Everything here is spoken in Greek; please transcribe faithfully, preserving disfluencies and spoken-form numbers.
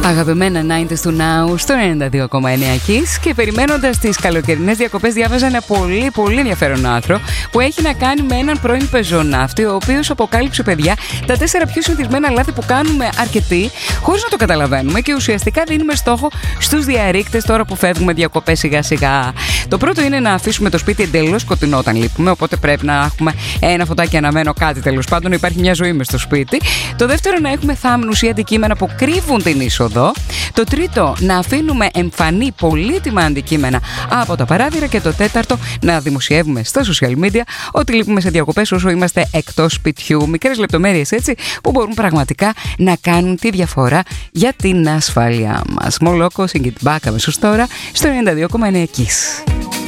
Αγαπημένα ενενήντα του Now στο ενενήντα δύο κόμμα εννέα Kiss. Και περιμένοντας τις καλοκαιρινές διακοπές, διάβαζα ένα πολύ πολύ ενδιαφέρον άρθρο που έχει να κάνει με έναν πρώην πεζοναύτη, ο οποίος αποκάλυψε, παιδιά, τα τέσσερα πιο συνηθισμένα λάθη που κάνουμε αρκετοί χωρίς να το καταλαβαίνουμε και ουσιαστικά δίνουμε στόχο στους διαρρήκτες τώρα που φεύγουμε διακοπές σιγά σιγά. Το πρώτο είναι να αφήσουμε το σπίτι εντελώς σκοτεινό όταν λείπουμε, οπότε πρέπει να έχουμε ένα φωτάκι αναμένο, κάτι τέλος πάντων, υπάρχει μια ζωή μες στο σπίτι. Το δεύτερο, να έχουμε θάμνους ή αντικείμενα που κρύβουν την είσοδο. Το τρίτο, να αφήνουμε εμφανή πολύτιμα αντικείμενα από τα παράθυρα. Και το τέταρτο, να δημοσιεύουμε στα social media ότι λείπουμε σε διακοπές όσο είμαστε εκτός σπιτιού. Μικρές λεπτομέρειες έτσι που μπορούν πραγματικά να κάνουν τη διαφορά για την ασφάλειά μας. Μολόκο, Sing It Back αμέσως τώρα στο ενενήντα δύο κόμμα εννέα Kiss.